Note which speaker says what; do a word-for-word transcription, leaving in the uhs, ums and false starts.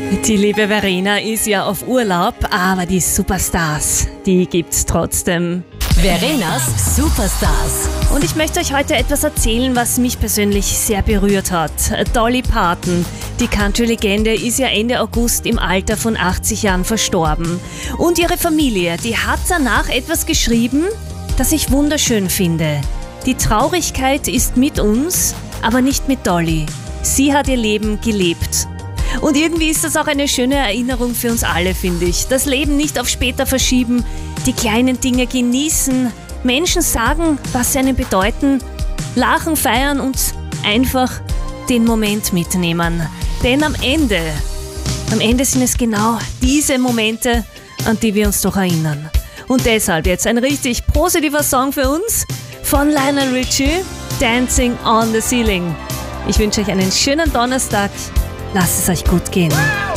Speaker 1: Die liebe Verena ist ja auf Urlaub, aber die Superstars, die gibt's trotzdem.
Speaker 2: Verenas Superstars.
Speaker 1: Und ich möchte euch heute etwas erzählen, was mich persönlich sehr berührt hat. Dolly Parton, die Country-Legende, ist ja Ende August im Alter von achtzig Jahren verstorben. Und ihre Familie, die hat danach etwas geschrieben, das ich wunderschön finde. Die Traurigkeit ist mit uns, aber nicht mit Dolly. Sie hat ihr Leben gelebt. Und irgendwie ist das auch eine schöne Erinnerung für uns alle, finde ich. Das Leben nicht auf später verschieben, die kleinen Dinge genießen, Menschen sagen, was sie einem bedeuten, lachen, feiern und einfach den Moment mitnehmen. Denn am Ende, am Ende sind es genau diese Momente, an die wir uns doch erinnern. Und deshalb jetzt ein richtig positiver Song für uns von Lionel Richie, Dancing on the Ceiling. Ich wünsche euch einen schönen Donnerstag. Lasst es euch gut gehen.